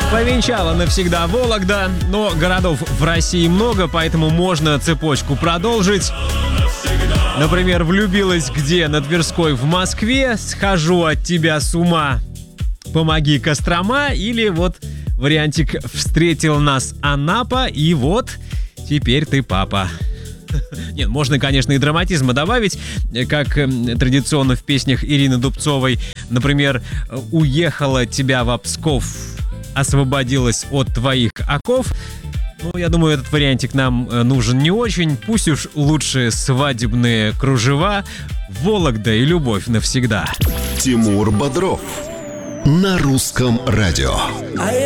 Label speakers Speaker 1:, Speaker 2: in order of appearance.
Speaker 1: Повенчала навсегда Вологда, но городов в России много, поэтому можно цепочку продолжить. Например, влюбилась где? На Тверской в Москве, схожу от тебя с ума, помоги, Кострома. Или вот вариантик, встретил нас Анапа, и вот теперь ты папа. Нет, можно, конечно, и драматизма добавить, как традиционно в песнях Ирины Дубцовой. Например, уехала тебя в Псков, освободилась от твоих оков. Ну, я думаю, этот вариантик нам нужен не очень. Пусть уж лучше свадебные кружева, Вологда и любовь навсегда.
Speaker 2: Тимур Бодров на Русском радио.